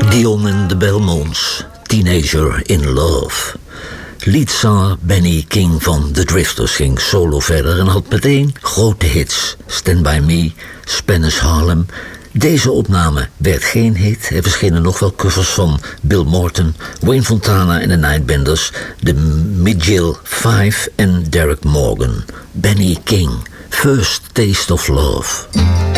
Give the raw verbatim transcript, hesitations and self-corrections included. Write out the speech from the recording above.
Dion en de Belmonts, Teenager in Love. Leadzanger Benny King van The Drifters ging solo verder en had meteen grote hits. Stand By Me, Spanish Harlem. Deze opname werd geen hit. Er verschenen nog wel covers van Bill Morton, Wayne Fontana en de Nightbenders, de Midgill Five en Derek Morgan. Benny King, First Taste of Love.